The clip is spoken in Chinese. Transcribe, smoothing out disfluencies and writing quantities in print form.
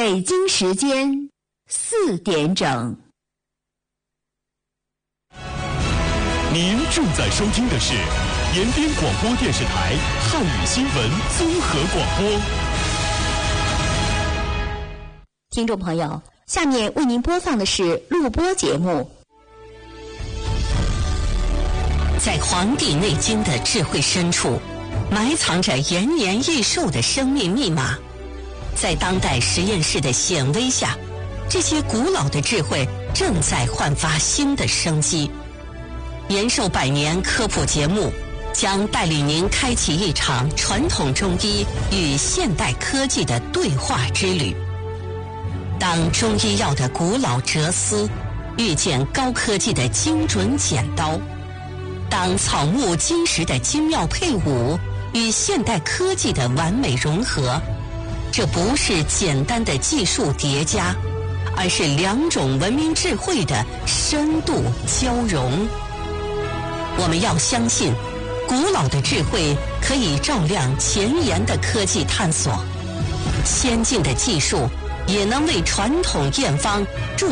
北京时间4点整。 您正在收听的是延边广播电视台汉语新闻综合广播。 听众朋友，下面为您播放的是录播节目。 在《黄帝内经》的智慧深处，埋藏着延年益寿的生命密码。在当代实验室的显微下，这些古老的智慧正在焕发新的生机。延寿百年科普节目将带领您开启一场传统中医与现代科技的对话之旅。当中医药的古老哲思遇见高科技的精准剪刀，当草木金石的精妙配伍与现代科技的完美融合，这不是简单的技术叠加，而是两种文明智慧的深度交融。我们要相信，古老的智慧可以照亮前沿的科技探索，先进的技术也能为传统验方